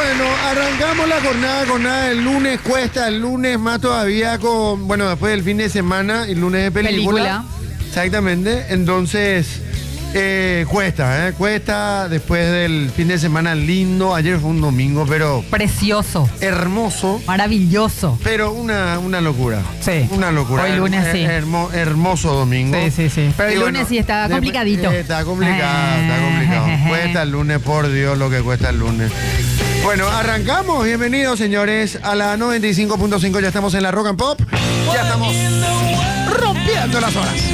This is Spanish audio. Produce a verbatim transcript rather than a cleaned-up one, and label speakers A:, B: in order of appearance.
A: Bueno, arrancamos la jornada, jornada el lunes, cuesta el lunes más todavía con, bueno, después del fin de semana, el lunes de película.
B: Película.
A: Exactamente, entonces eh, cuesta, ¿eh? Cuesta después del fin de semana lindo, ayer fue un domingo, pero
B: Precioso,
A: hermoso,
B: maravilloso.
A: pero una, una locura.
B: Sí.
A: Una locura.
B: Hoy lunes sí.
A: Hermo- hermoso domingo.
B: Sí, sí, sí. Pero
A: Y
B: el
A: bueno,
B: lunes sí está
A: de-
B: complicadito.
A: eh, está complicado, está complicado. Cuesta el lunes, por Dios, lo que cuesta el lunes. Bueno, arrancamos. Bienvenidos, señores, a la noventa y cinco punto cinco. Ya estamos en la Rock and Pop. Ya estamos rompiendo las horas.